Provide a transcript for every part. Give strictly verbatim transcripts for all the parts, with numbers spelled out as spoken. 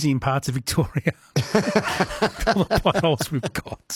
busy in parts of Victoria. All the potholes we've got.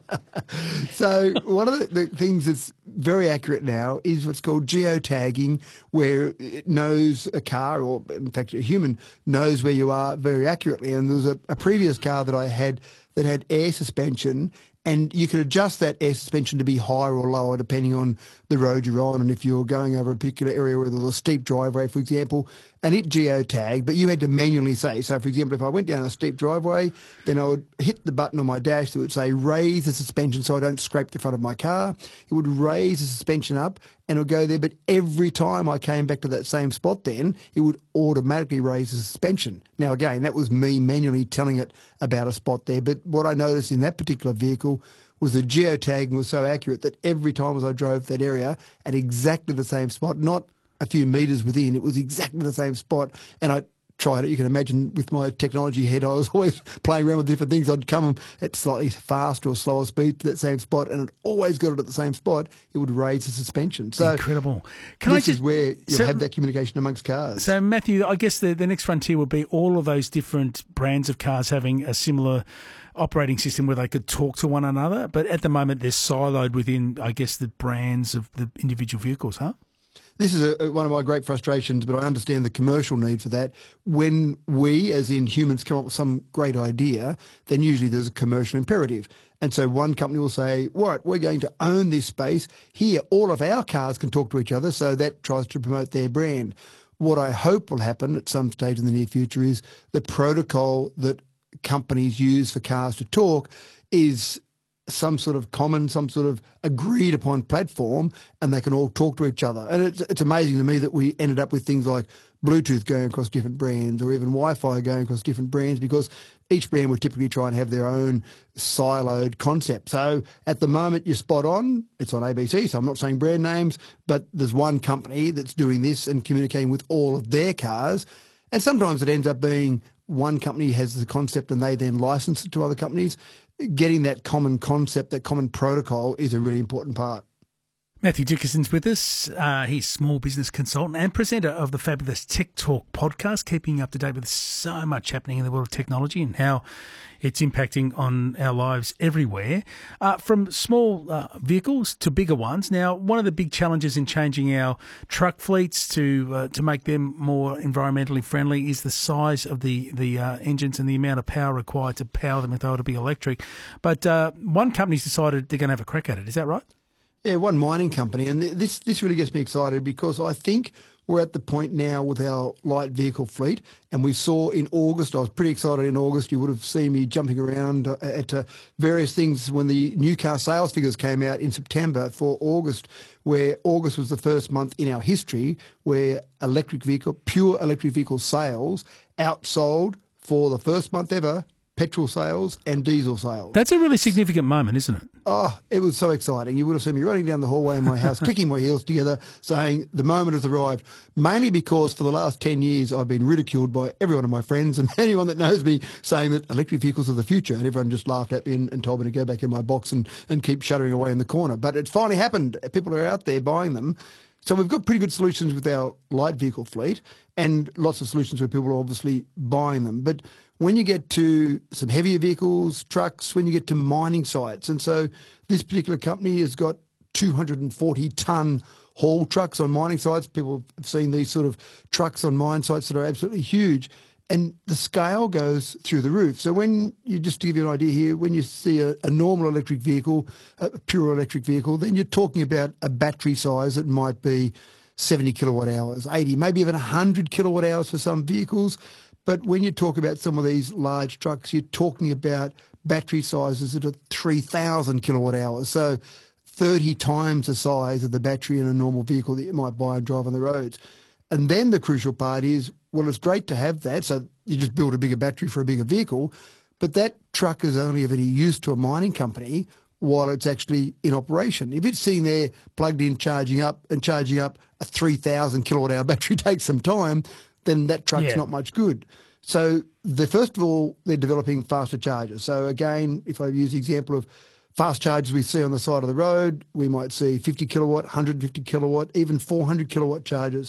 So one of the, the things that's very accurate now is what's called geotagging, where it knows a car, or in fact a human, knows where you are very accurately. And there was a, a previous car that I had that had air suspension, and you could adjust that air suspension to be higher or lower depending on the road you're on, and if you're going over a particular area where there's a steep driveway, for example, and it geotagged, but you had to manually say. So, for example, if I went down a steep driveway, then I would hit the button on my dash that would say raise the suspension so I don't scrape the front of my car. It would raise the suspension up and it would go there, but every time I came back to that same spot then, it would automatically raise the suspension. Now, again, that was me manually telling it about a spot there, but what I noticed in that particular vehicle was the geotagging was so accurate that every time as I drove that area at exactly the same spot, not a few metres within, it was exactly the same spot. And I tried it. You can imagine with my technology head, I was always playing around with different things. I'd come at slightly faster or slower speed to that same spot, and it always got it at the same spot. It would raise the suspension. So incredible. Can this I just, is where you so, have that communication amongst cars. So, Matthew, I guess the, the next frontier would be all of those different brands of cars having a similar operating system where they could talk to one another. But at the moment, they're siloed within, I guess, the brands of the individual vehicles, huh? This is a, one of my great frustrations, but I understand the commercial need for that. When we, as in humans, come up with some great idea, then usually there's a commercial imperative. And so one company will say, right, we're going to own this space. Here, all of our cars can talk to each other, so that tries to promote their brand. What I hope will happen at some stage in the near future is the protocol that companies use for cars to talk is some sort of common, some sort of agreed upon platform, and they can all talk to each other. And it's, it's amazing to me that we ended up with things like Bluetooth going across different brands, or even Wi-Fi going across different brands, because each brand would typically try and have their own siloed concept. So at the moment, you're spot on. It's on A B C, so I'm not saying brand names, but there's one company that's doing this and communicating with all of their cars. And sometimes it ends up being one company has the concept and they then license it to other companies. Getting that common concept, that common protocol is a really important part. Matthew Dickinson's with us. Uh, he's small business consultant and presenter of the fabulous Tech Talk podcast, keeping you up to date with so much happening in the world of technology and how it's impacting on our lives everywhere, uh, from small uh, vehicles to bigger ones. Now, one of the big challenges in changing our truck fleets to uh, to make them more environmentally friendly is the size of the, the uh, engines and the amount of power required to power them if they were to be electric. But uh, one company's decided they're going to have a crack at it. Is that right? Yeah, one mining company. And this this really gets me excited because I think we're at the point now with our light vehicle fleet, and we saw in August, I was pretty excited in August, you would have seen me jumping around at uh, various things when the new car sales figures came out in September for August, where August was the first month in our history where electric vehicle, pure electric vehicle sales outsold for the first month ever petrol sales and diesel sales. That's a really significant moment, isn't it? Oh, it was so exciting. You would have seen me running down the hallway in my house, clicking my heels together, saying the moment has arrived, mainly because for the last ten years I've been ridiculed by every one of my friends and anyone that knows me, saying that electric vehicles are the future, and everyone just laughed at me and, and told me to go back in my box and, and keep shuddering away in the corner. But it's finally happened. People are out there buying them. So we've got pretty good solutions with our light vehicle fleet and lots of solutions where people are obviously buying them. But when you get to some heavier vehicles, trucks, when you get to mining sites, and so this particular company has got two hundred forty tonne haul trucks on mining sites. People have seen these sort of trucks on mine sites that are absolutely huge, and the scale goes through the roof. So when you, just to give you an idea here, when you see a, a normal electric vehicle, a pure electric vehicle, then you're talking about a battery size that might be seventy kilowatt hours, eighty, maybe even one hundred kilowatt hours for some vehicles. But when you talk about some of these large trucks, you're talking about battery sizes that are three thousand kilowatt hours. So thirty times the size of the battery in a normal vehicle that you might buy and drive on the roads. And then the crucial part is, well, it's great to have that. So you just build a bigger battery for a bigger vehicle. But that truck is only of any use to a mining company while it's actually in operation. If it's sitting there plugged in, charging up and charging up a three thousand kilowatt hour battery takes some time, then that truck's yeah. not much good. So the first of all, they're developing faster chargers. So again, if I use the example of fast chargers we see on the side of the road, we might see fifty kilowatt, one hundred fifty kilowatt, even four hundred kilowatt chargers.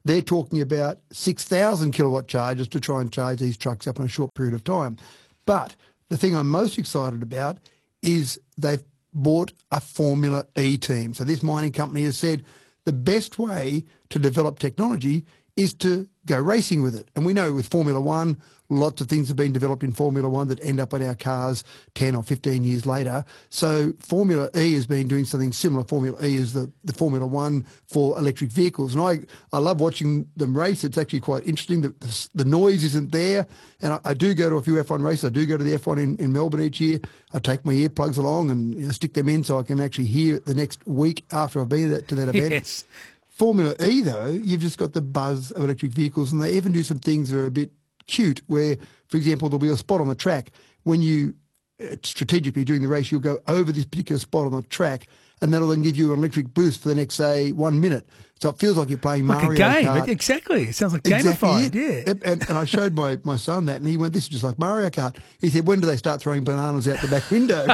they're talking about six thousand kilowatt chargers to try and charge these trucks up in a short period of time. But the thing I'm most excited about is they've bought a Formula E team. So this mining company has said the best way to develop technology is to go racing with it. And we know with Formula One, lots of things have been developed in Formula One that end up in our cars ten or fifteen years later. So Formula E has been doing something similar. Formula E is the, the Formula One for electric vehicles. And I, I love watching them race. It's actually quite interesting. The, the, the noise isn't there. And I, I do go to a few F one races. I do go to the F one in, in Melbourne each year. I take my earplugs along and you know, stick them in so I can actually hear it the next week after I've been to that event. Yes. Formula E, though, you've just got the buzz of electric vehicles, and they even do some things that are a bit cute where, for example, there'll be a spot on the track. When you uh, strategically during the race, you'll go over this particular spot on the track, and that'll then give you an electric boost for the next, say, one minute. So it feels like you're playing like Mario a game. Kart. Exactly. It sounds like Exactly gamified, it. yeah. And, and I showed my, my son that, and he went, this is just like Mario Kart. He said, when do they start throwing bananas out the back window?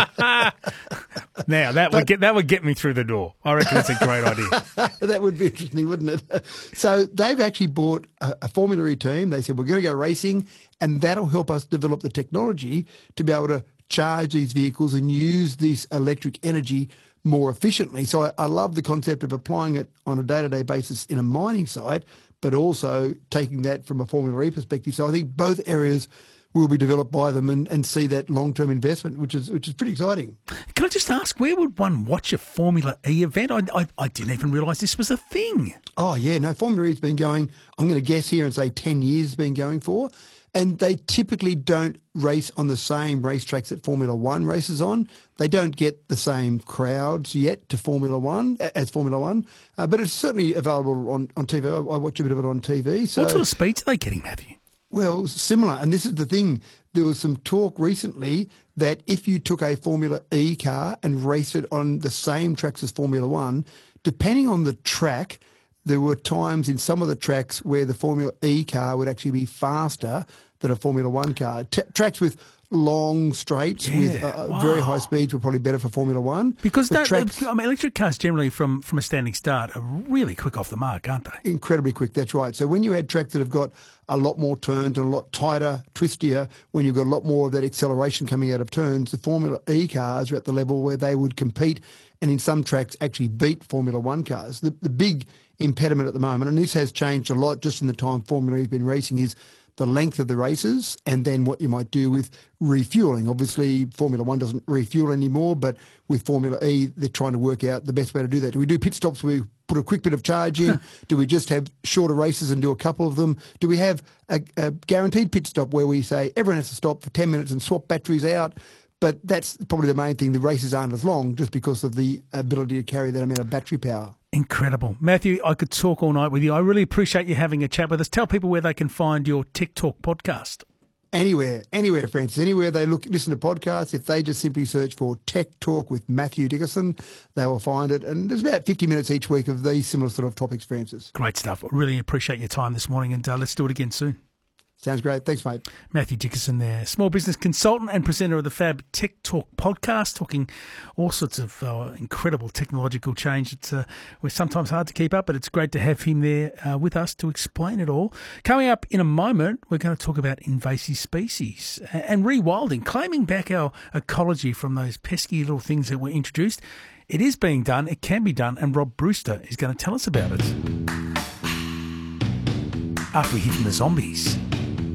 Now, that But- would get that would get me through the door. I reckon it's a great idea. That would be interesting, wouldn't it? So they've actually bought a, a Formula E team. They said, we're going to go racing, and that'll help us develop the technology to be able to charge these vehicles and use this electric energy more efficiently. So I, I love the concept of applying it on a day-to-day basis in a mining site, but also taking that from a Formula E perspective. So I think both areas will be developed by them and, and see that long-term investment, which is which is pretty exciting. Can I just ask, where would one watch a Formula E event? I, I, I didn't even realise this was a thing. Oh, yeah. No, Formula E's been going, I'm going to guess here and say ten years it's been going for. And they typically don't race on the same racetracks that Formula One races on. They don't get the same crowds yet to Formula One as Formula One, uh, but it's certainly available on, on T V. I, I watch a bit of it on T V. So, What sort of speeds are they getting, Matthew? well, similar. And this is the thing. There was some talk recently that if you took a Formula E car and raced it on the same tracks as Formula One, depending on the track, there were times in some of the tracks where the Formula E car would actually be faster than a Formula One car. T- tracks with long straights with Yeah, uh, wow. very high speeds were probably better for Formula One. Because The that, tracks, I mean, electric cars generally from, from a standing start are really quick off the mark, aren't they? incredibly quick, that's right. So when you had tracks that have got a lot more turns and a lot tighter, twistier, when you've got a lot more of that acceleration coming out of turns, the Formula E cars are at the level where they would compete and in some tracks actually beat Formula One cars. The, the big impediment at the moment, and this has changed a lot just in the time Formula E has been racing, is the length of the races and then what you might do with refueling. Obviously, Formula One doesn't refuel anymore, but with Formula E, they're trying to work out the best way to do that. Do we do pit stops where we put a quick bit of charge in? Do we just have shorter races and do a couple of them? Do we have a, a guaranteed pit stop where we say everyone has to stop for ten minutes and swap batteries out? But that's probably the main thing. The races aren't as long just because of the ability to carry that amount of battery power. Incredible. Matthew, I could talk all night with you. I really appreciate you having a chat with us. Tell people where they can find your TikTok podcast. Anywhere, anywhere, Francis, anywhere they look, listen to podcasts, if they just simply search for Tech Talk with Matthew Dickerson, they will find it. And there's about fifty minutes each week of these similar sort of topics, Francis. Great stuff. I really appreciate your time this morning, and uh, let's do it again soon. Sounds great. Thanks, mate. Matthew Dickerson there, small business consultant and presenter of the Fab Tech Talk podcast, talking all sorts of uh, incredible technological change. It's uh, we're sometimes hard to keep up, but it's great to have him there uh, with us to explain it all. Coming up in a moment, we're going to talk about invasive species and rewilding, claiming back our ecology from those pesky little things that were introduced. It is being done, it can be done, and Rob Brewster is going to tell us about it. After we hear from the zombies.